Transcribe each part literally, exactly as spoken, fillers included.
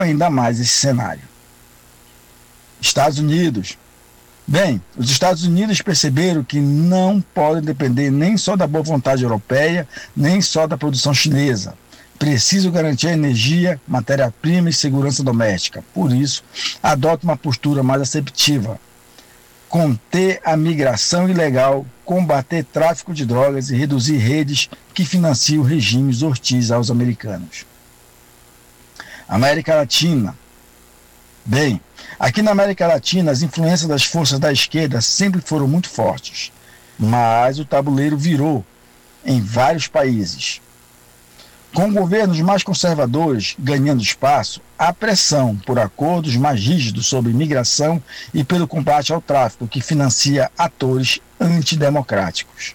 ainda mais esse cenário. Estados Unidos. Bem, os Estados Unidos perceberam que não podem depender nem só da boa vontade europeia, nem só da produção chinesa. Precisam garantir a energia, matéria-prima e segurança doméstica. Por isso, adota uma postura mais assertiva. Conter a migração ilegal, combater tráfico de drogas e reduzir redes que financiam regimes hostis aos americanos. América Latina. Bem, aqui na América Latina, as influências das forças da esquerda sempre foram muito fortes, mas o tabuleiro virou em vários países. Com governos mais conservadores ganhando espaço, há pressão por acordos mais rígidos sobre imigração e pelo combate ao tráfico, que financia atores antidemocráticos.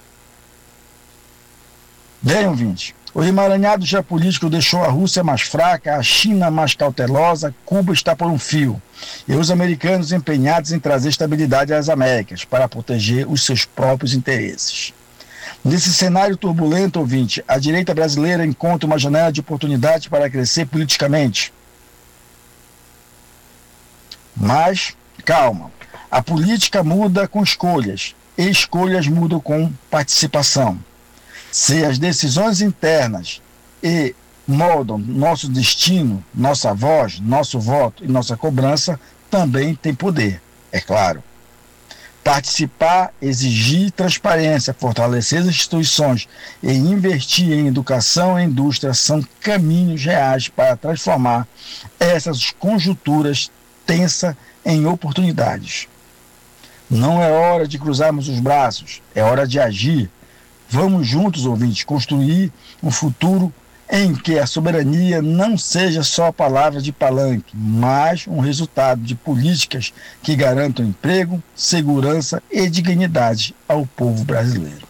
Bem, ouvinte, o emaranhado geopolítico deixou a Rússia mais fraca, a China mais cautelosa, Cuba está por um fio, e os americanos empenhados em trazer estabilidade às Américas para proteger os seus próprios interesses. Nesse cenário turbulento, ouvinte, a direita brasileira encontra uma janela de oportunidade para crescer politicamente. Mas, calma, a política muda com escolhas, e escolhas mudam com participação. Se as decisões internas e moldam nosso destino, nossa voz, nosso voto e nossa cobrança, também tem poder, é claro. Participar, exigir transparência, fortalecer as instituições e investir em educação e indústria são caminhos reais para transformar essas conjunturas tensas em oportunidades. Não é hora de cruzarmos os braços, é hora de agir. Vamos juntos, ouvintes, construir um futuro em que a soberania não seja só palavra de palanque, mas um resultado de políticas que garantam emprego, segurança e dignidade ao povo brasileiro.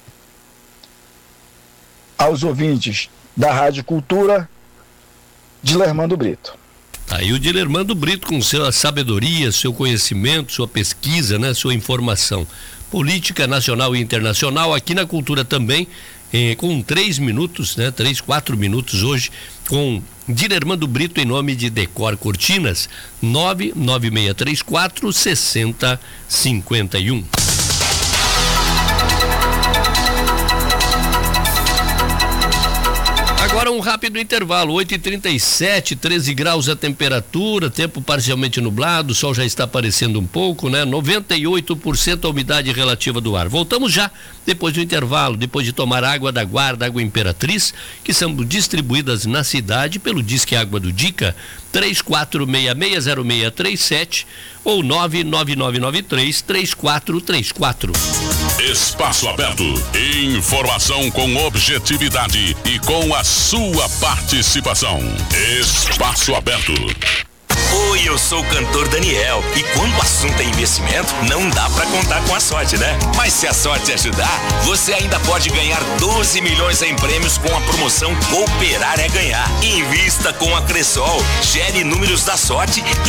Aos ouvintes da Rádio Cultura, Dilermando Brito. Aí o Dilermando Brito, com sua sabedoria, seu conhecimento, sua pesquisa, né, sua informação. Política nacional e internacional, aqui na Cultura também, eh, com três minutos, né? Três, quatro minutos hoje, com Dilermando Brito em nome de Decor Cortinas, nove nove seis três quatro, seis zero cinco um. Agora um rápido intervalo, oito e trinta e sete, treze graus a temperatura, tempo parcialmente nublado, o sol já está aparecendo um pouco, né? noventa e oito por cento a umidade relativa do ar. Voltamos já, depois do intervalo, depois de tomar água da Guarda, água Imperatriz, que são distribuídas na cidade pelo Disque Água do Dica, três quatro seis seis zero seis três sete ou nove nove nove nove três, três quatro três quatro. Espaço Aberto. Informação com objetividade e com a sua participação. Espaço Aberto. Oi, eu sou o cantor Daniel e quando o assunto é investimento, não dá pra contar com a sorte, né? Mas se a sorte ajudar, você ainda pode ganhar doze milhões em prêmios com a promoção Cooperar é Ganhar. Invista com a Cressol, gere números da sorte e